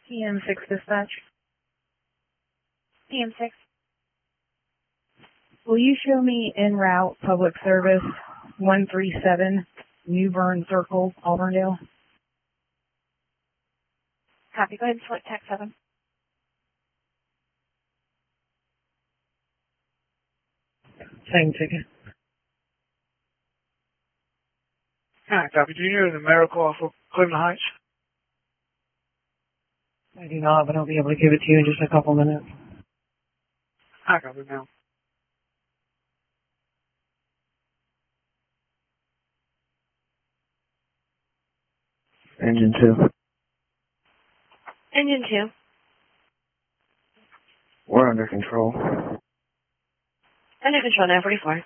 PM6 dispatch. PM6. Will you show me en route public service 137 New Bern Circle, Auburndale? Copy. Go ahead and select Tech 7. Same ticket. Alright, copy. Do you know the numerical off of Cleveland Heights? I do not, but I'll be able to give it to you in just a couple minutes. I copy now. Engine 2. Engine 2. We're under control. Under control now, 44.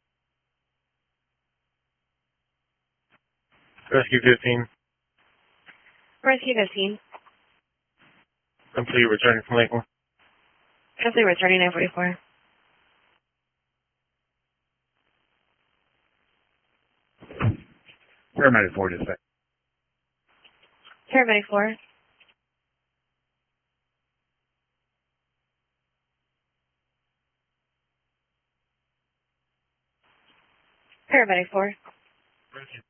Rescue 15. Rescue 15. Complete returning from Lakeland. Complete returning now, 44. Paramedic 4 dispatch. Paramedic 4. Paramedic 4. Rescue.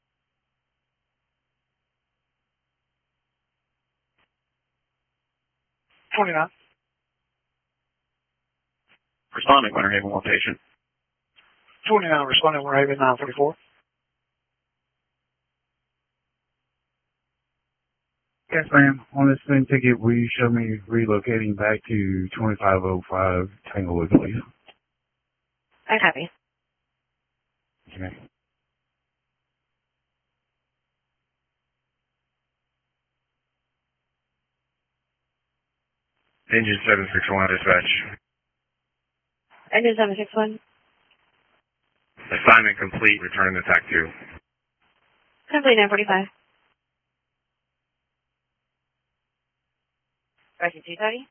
Responding, Winter Haven 1 patient. 29 responding, Winter Haven 944. Yes, ma'am. On this same ticket, will you show me relocating back to 2505 Tanglewood, please? I copy. Okay. Engine 761 dispatch. Engine 761. Assignment complete. Returning to TAC 2. Complete 945. Rescue 230.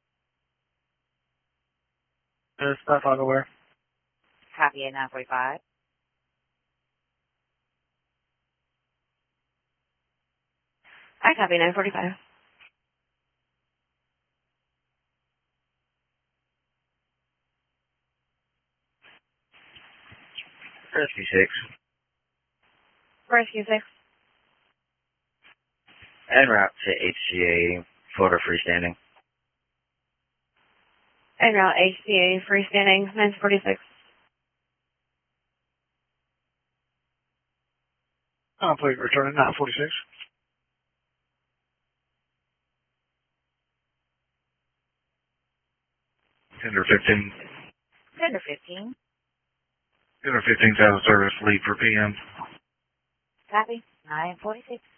Stuff underwear. Copy at 945. I copy 945. Rescue 6. Rescue 6. En route to HCA, Florida freestanding. En route HCA freestanding 946. Complete returning 946. Tender 15. Tender 15. Tender 15's out of service. Lead for PM. Copy 946.